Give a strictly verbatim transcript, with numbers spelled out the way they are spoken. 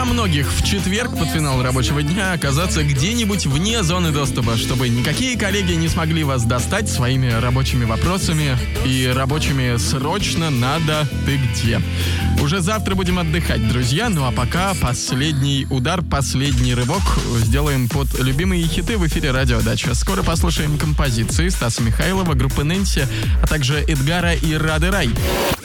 Мечта многих в четверг под финал рабочего дня оказаться где-нибудь вне зоны доступа, чтобы никакие коллеги не смогли вас достать своими рабочими вопросами и рабочими «срочно надо, ты где?». Уже завтра будем отдыхать, друзья, ну а пока последний удар, последний рывок сделаем под любимые хиты в эфире «Радио Дача». Скоро послушаем композиции Стаса Михайлова, группы «Нэнси», а также Эдгара и Рады Рай.